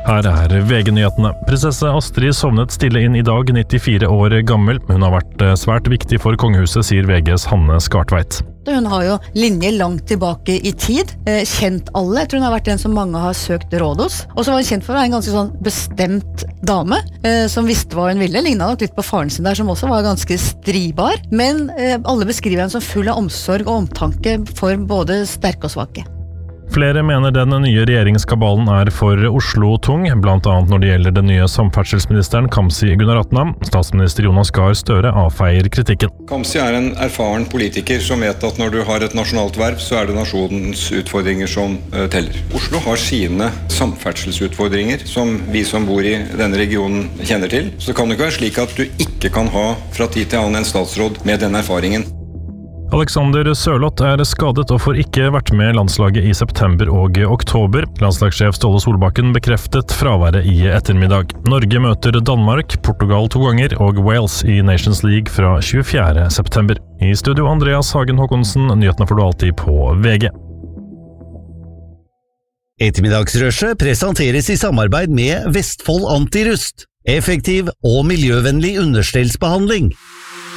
Her VG-nyhetene. Prinsesse Astrid sovnet stille inn I dag, 94 år gammel. Hun har vært svært viktig for kongehuset, sier VGs Hanne Skartveit. Hun har jo linjer langt tilbake I tid, kjent alle. Jeg tror hun har vært den som mange har søkt råd hos. Og så var hun kjent for å være en ganske sånn bestemt dame, som visste hva hun ville. Lignet nok litt på faren sin der, som også var ganske stribar. Men alle beskriver henne som full av omsorg og omtanke for både sterke og svake. Flere mener den nye regjeringskabalen for Oslo tung, blant annet når det gjelder den nye samferdselsministeren Kamzy Gunaratnam. Statsminister Jonas Gahr Støre avfeier kritikken. Kamzy en erfaren politiker som vet at når du har et nasjonalt verv, så det nasjonens utfordringer som teller. Oslo har sine samferdselsutfordringer som vi som bor I denne regionen kjenner til. Så det kan jo ikke være slik at du ikke kan ha fra tid til annen en statsråd med den erfaringen. Alexander Sørloth skadet og får ikke vært med landslaget I september og oktober. Landslagssjef Ståle Solbakken bekreftet fraværet I ettermiddag. Norge møter Danmark, Portugal 2 ganger og Wales I Nations League fra 24. september. I studio Andreas Hagen Håkonsen, nyhetene får du alltid på VG. Ettermiddagsrushet presenteres I samarbeid med Vestfold Antirust. Effektiv og miljøvennlig understellsbehandling.